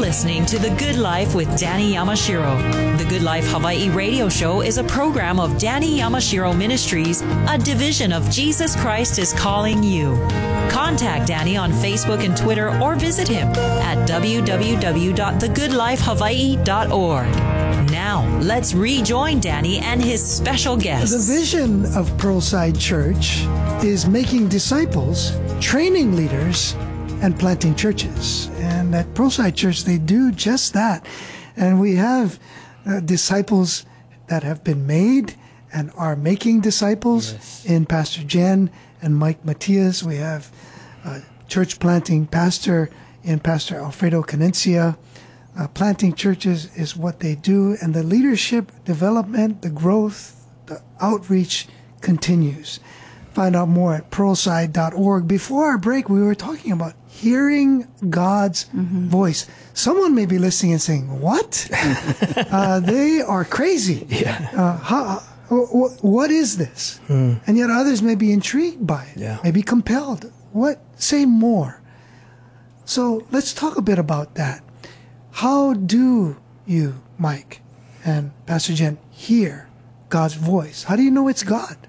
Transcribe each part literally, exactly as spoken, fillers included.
listening to The Good Life with Danny Yamashiro. The Good Life Hawaii radio show is a program of Danny Yamashiro Ministries, a division of Jesus Christ is Calling You. Contact Danny on Facebook and Twitter or visit him at w w w dot the good life hawaii dot org. Now, let's rejoin Danny and his special guests. The vision of Pearlside Church is making disciples, training leaders, and planting churches. And at Pearlside Church, they do just that. And we have uh, disciples that have been made and are making disciples yes. in Pastor Jen and Mike Matias. We have a church planting pastor in Pastor Alfredo Canencia. Uh, planting churches is what they do, and the leadership development, the growth, the outreach continues. Find out more at pearlside dot org. Before our break, we were talking about hearing God's mm-hmm. voice. Someone may be listening and saying, what? uh, they are crazy. Yeah. Uh, how, wh- what is this? Hmm. And yet others may be intrigued by it, yeah. may be compelled. What? Say more. So let's talk a bit about that. How do you, Mike and Pastor Jen, hear God's voice? How do you know it's God?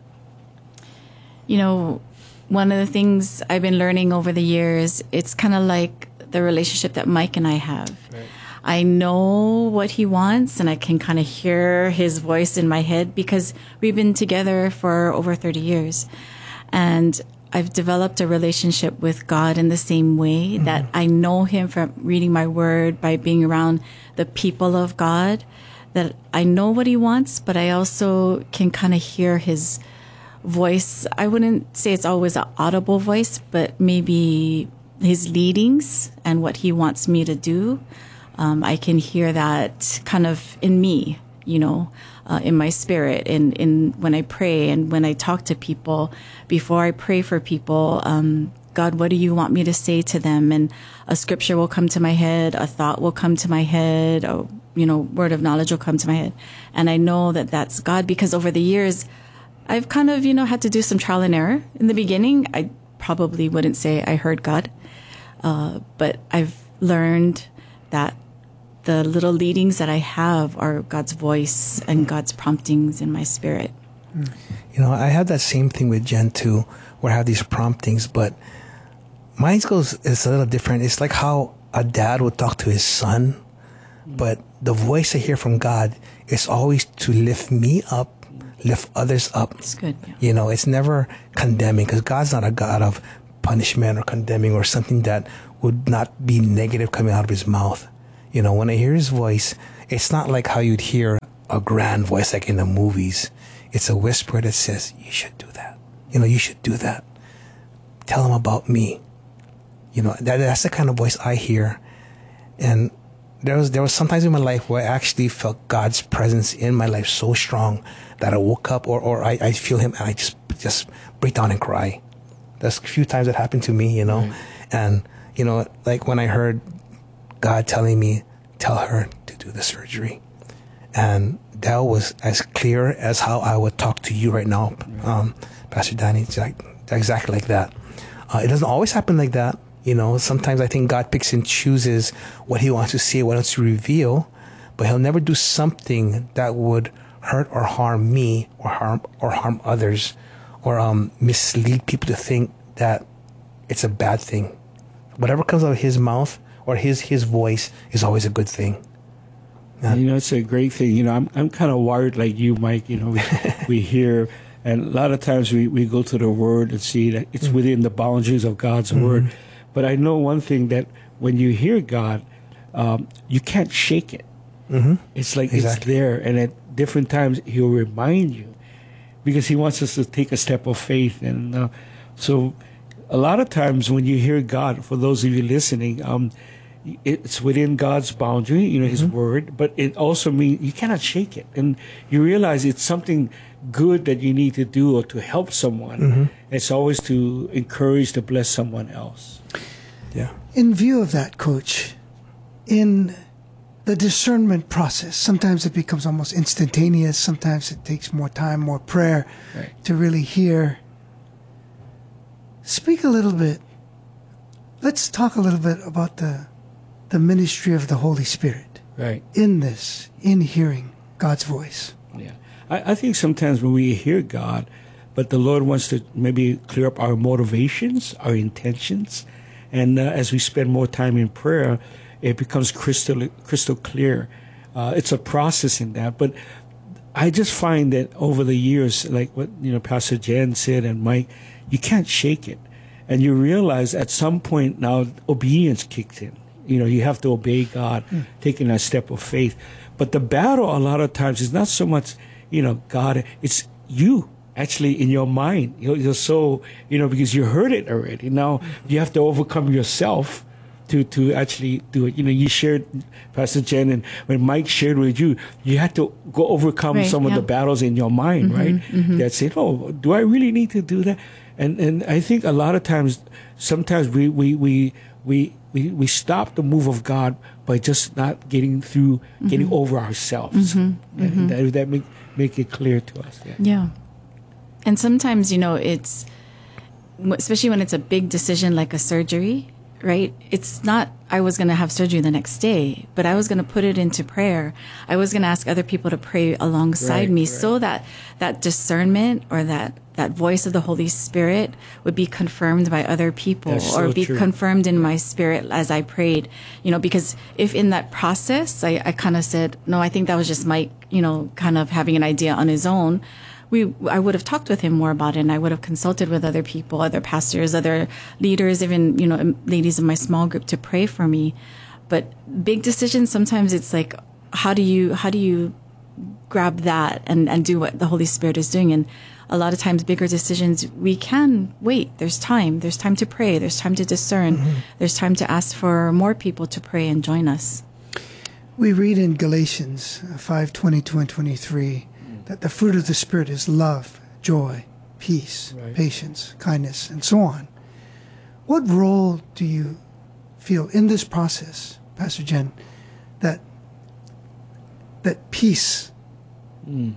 You know, one of the things I've been learning over the years, it's kind of like the relationship that Mike and I have. Right. I know what he wants, and I can kind of hear his voice in my head because we've been together for over thirty years. And I've developed a relationship with God in the same way mm-hmm. that I know him from reading my word, by being around the people of God, that I know what he wants, but I also can kind of hear his voice. I wouldn't say it's always an audible voice, but maybe his leadings and what he wants me to do. Um, I can hear that kind of in me, you know, uh, in my spirit, in, in when I pray and when I talk to people. Before I pray for people, um, God, what do you want me to say to them? And a scripture will come to my head, a thought will come to my head, a, you know, word of knowledge will come to my head. And I know that that's God, because over the years, I've kind of, you know, had to do some trial and error. In the beginning, I probably wouldn't say I heard God, uh, but I've learned that the little leadings that I have are God's voice and God's promptings in my spirit. You know, I have that same thing with Jen too, where I have these promptings, but mine goes is a little different. It's like how a dad would talk to his son, but the voice I hear from God is always to lift me up, lift others up. It's good. Yeah. You know, it's never condemning, because God's not a God of punishment or condemning or something that would not be negative coming out of his mouth. You know, when I hear his voice, it's not like how you'd hear a grand voice like in the movies. It's a whisper that says, you should do that. You know, you should do that. Tell him about me. You know, that, that's the kind of voice I hear. And there was there was sometimes in my life where I actually felt God's presence in my life so strong that I woke up or, or I, I feel him and I just just break down and cry. There's a few times that happened to me, you know. Right. And, you know, like when I heard God telling me, tell her to do the surgery. And that was as clear as how I would talk to you right now, um, Pastor Danny. It's like, exactly like that. Uh, it doesn't always happen like that. You know, sometimes I think God picks and chooses what he wants to say, what he wants to reveal, but he'll never do something that would hurt or harm me or harm or harm others or um, mislead people to think that it's a bad thing. Whatever comes out of his mouth or his his voice is always a good thing. Yeah. You know, it's a great thing. You know, I'm I'm kind of wired like you, Mike. You know, we, we hear, and a lot of times we, we go to the Word and see that it's mm-hmm. within the boundaries of God's mm-hmm. Word. But I know one thing, that when you hear God, um, you can't shake it. Mm-hmm. It's like exactly. It's there, and at different times He'll remind you, because He wants us to take a step of faith. And uh, so a lot of times when you hear God, for those of you listening, um, it's within God's boundary, you know, His mm-hmm. Word, but it also means you cannot shake it. And you realize it's something good that you need to do or to help someone. Mm-hmm. It's always to encourage, to bless someone else. Yeah. In view of that, Coach, in the discernment process, sometimes it becomes almost instantaneous. Sometimes it takes more time, more prayer right. to really hear. Speak a little bit. Let's talk a little bit about the the ministry of the Holy Spirit Right. in this, in hearing God's voice? Yeah. I, I think sometimes when we hear God, but the Lord wants to maybe clear up our motivations, our intentions. And uh, as we spend more time in prayer, it becomes crystal crystal clear. Uh, it's a process in that. But I just find that over the years, like what you know, Pastor Jen said and Mike, you can't shake it. And you realize at some point now obedience kicks in. You know, you have to obey God, mm. taking that step of faith. But the battle a lot of times is not so much, you know, God, it's you. Actually, in your mind, you're, you're so, you know, because you heard it already. Now you have to overcome yourself to, to actually do it. You know, you shared, Pastor Jen, and when Mike shared with you, you had to go overcome right, some yeah. of the battles in your mind, mm-hmm, right? Mm-hmm. That said, oh, do I really need to do that? And and I think a lot of times, sometimes we we we we we, we stop the move of God by just not getting through, mm-hmm. getting over ourselves. Mm-hmm, and mm-hmm. that, that make make it clear to us. Yeah. Yeah. And sometimes, you know, it's, especially when it's a big decision like a surgery, right? It's not, I was going to have surgery the next day, but I was going to put it into prayer. I was going to ask other people to pray alongside right, me right. so that that discernment or that, that voice of the Holy Spirit would be confirmed by other people That's or so be true. confirmed in my spirit as I prayed, you know, because if in that process, I, I kind of said, no, I think that was just Mike, you know, kind of having an idea on his own. We, I would have talked with him more about it, and I would have consulted with other people, other pastors, other leaders, even, you know, ladies in my small group to pray for me. But big decisions, sometimes it's like, how do you, how do you grab that and, and do what the Holy Spirit is doing? And a lot of times bigger decisions, we can wait. There's time. There's time to pray. There's time to discern. Mm-hmm. There's time to ask for more people to pray and join us. We read in Galatians five twenty-two and twenty-three that the fruit of the Spirit is love, joy, peace, right. patience, kindness, and so on. What role do you feel in this process, Pastor Jen, that that peace, mm.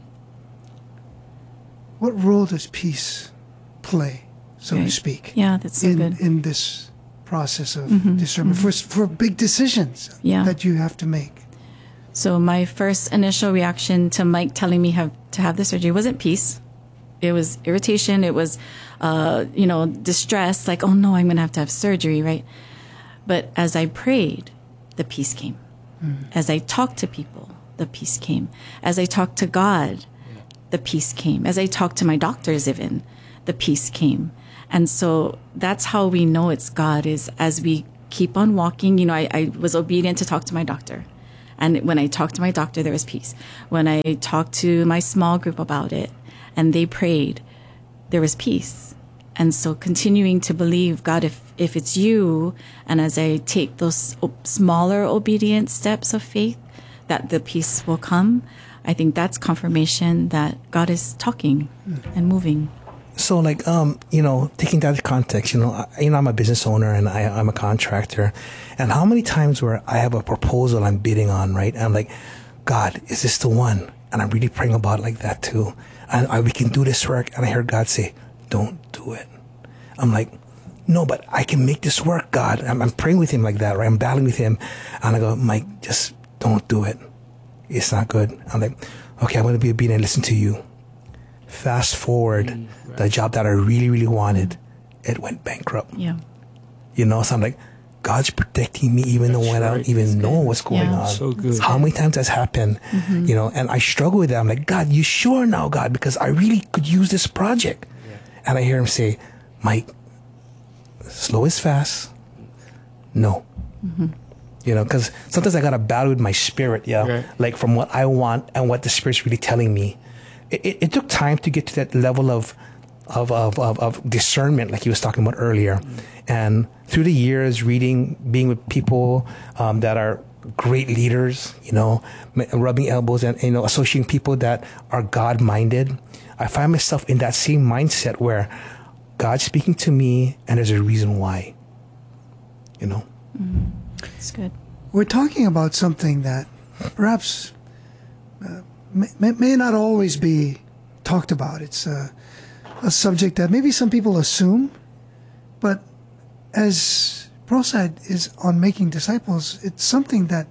what role does peace play, so right. to speak, yeah, that's so in, good. in this process of mm-hmm. discernment mm-hmm. for, for big decisions yeah. that you have to make? So my first initial reaction to Mike telling me have, to have the surgery wasn't peace. It was irritation. It was, uh, you know, distress, like, oh no, I'm going to have to have surgery, right? But as I prayed, the peace came. Mm. As I talked to people, the peace came. As I talked to God, the peace came. As I talked to my doctors even, the peace came. And so that's how we know it's God, is as we keep on walking. You know, I, I was obedient to talk to my doctor. And when I talked to my doctor, there was peace. When I talked to my small group about it and they prayed, there was peace. And so continuing to believe, God, if, if it's you, and as I take those smaller obedient steps of faith, that the peace will come, I think that's confirmation that God is talking and moving. So, like, um, you know, taking that into context, you know, I, you know, I'm a business owner and I, I'm a contractor. And how many times where I have a proposal I'm bidding on, right? And I'm like, God, is this the one? And I'm really praying about it like that too. And I, we can do this work. And I hear God say, don't do it. I'm like, no, but I can make this work, God. I'm, I'm praying with him like that, right? I'm battling with him. And I go, Mike, just don't do it. It's not good. I'm like, okay, I'm going to be obedient and listen to you. Fast forward, mm, right. the job that I really, really wanted, it went bankrupt. Yeah. You know, so I'm like, God's protecting me even That's though right. I don't even That's know good. what's going yeah. on. So good. How many times that's happened? Mm-hmm. You know, and I struggle with that. I'm like, God, you sure now, God? Because I really could use this project. Yeah. And I hear him say, Mike, slow is fast. No. Mm-hmm. You know, because sometimes I got to battle with my spirit, yeah, right. like from what I want and what the Spirit's really telling me. It, it, it took time to get to that level of of, of, of, of discernment, like he was talking about earlier. Mm. And through the years, reading, being with people um, that are great leaders, you know, rubbing elbows and, you know, associating people that are God-minded, I find myself in that same mindset where God's speaking to me and there's a reason why, you know. Mm. That's good. We're talking about something that perhaps uh, may, may not always be talked about. It's a, a subject that maybe some people assume, but as Pearlside is on making disciples, it's something that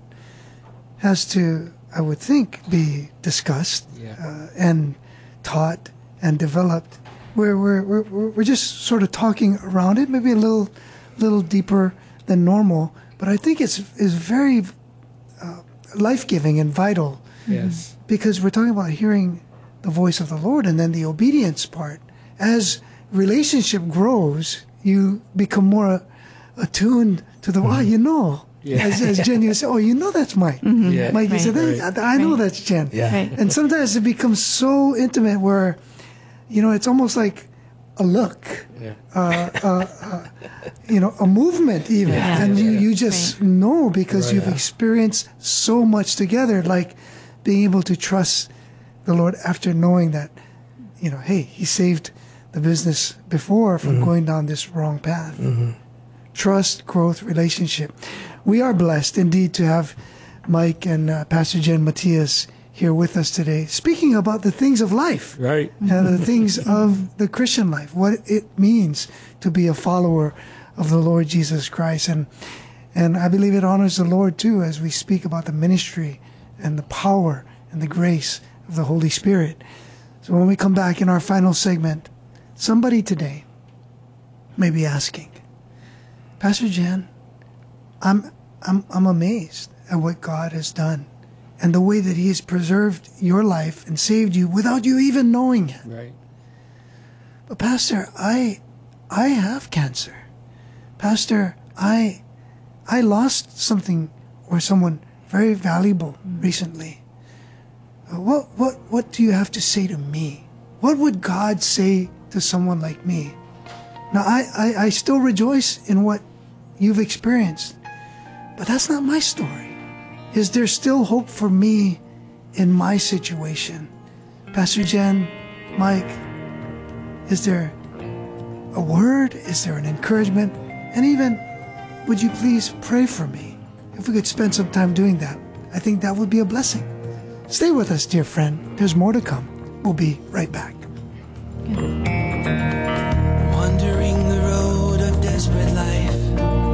has to, I would think, be discussed Yeah. uh, and taught and developed. We're, we're, we're, we're just sort of talking around it, maybe a little little deeper than normal, but I think it's is very uh, life-giving and vital. Yes. Because we're talking about hearing the voice of the Lord, and then the obedience part. As relationship grows, you become more attuned to the, wow, you know. Yeah. As, as Jen, you say, oh, you know that's Mike. Yeah. Mike, you Right. said, Right. I, I know Right. that's Jen. Yeah. Right. And sometimes it becomes so intimate where, you know, it's almost like a look, Yeah. uh, uh, uh, you know, a movement even. Yeah. And you, Yeah. you just Right. know because Right. you've experienced so much together, like being able to trust the Lord after knowing that, you know, hey, he saved the business before from Mm-hmm. going down this wrong path. Trust, growth, relationship. We are blessed indeed to have Mike and uh, Pastor Jen Matias here with us today, speaking about the things of life, Right. and the things of the Christian life, what it means to be a follower of the Lord Jesus Christ. And and I believe it honors the Lord too as we speak about the ministry and the power and the grace of the Holy Spirit. So when we come back in our final segment, somebody today may be asking, Pastor Jen, I'm I'm I'm amazed at what God has done and the way that he has preserved your life and saved you without you even knowing it. Right. But Pastor, I I have cancer. Pastor, I I lost something or someone very valuable recently. Uh, What what what do you have to say to me? What would God say to someone like me? Now I, I, I still rejoice in what you've experienced, but that's not my story. Is there still hope for me in my situation? Pastor Jen, Mike, is there a word? Is there an encouragement? And even, would you please pray for me? If we could spend some time doing that, I think that would be a blessing. Stay with us, dear friend. There's more to come. We'll be right back.